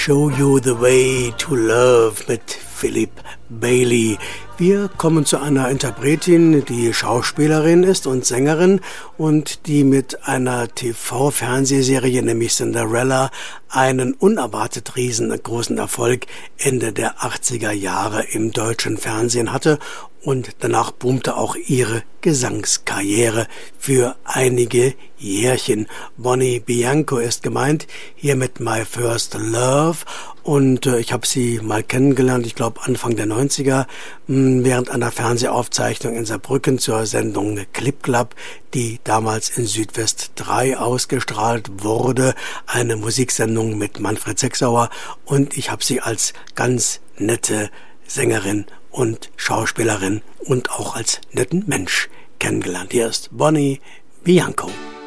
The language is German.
Show You the Way to Love mit Philip Bailey. Wir kommen zu einer Interpretin, die Schauspielerin ist und Sängerin und die mit einer TV-Fernsehserie, nämlich Cinderella, einen unerwartet riesengroßen Erfolg Ende der 80er Jahre im deutschen Fernsehen hatte. Und danach boomte auch ihre Gesangskarriere für einige Jährchen. Bonnie Bianco ist gemeint, hier mit My First Love. Und ich habe sie mal kennengelernt, ich glaube Anfang der 90er, während einer Fernsehaufzeichnung in Saarbrücken zur Sendung Clip Club, die damals in Südwest 3 ausgestrahlt wurde. Eine Musiksendung mit Manfred Sechsauer. Und ich habe sie als ganz nette Sängerin und Schauspielerin und auch als netten Mensch kennengelernt. Hier ist Bonnie Bianco.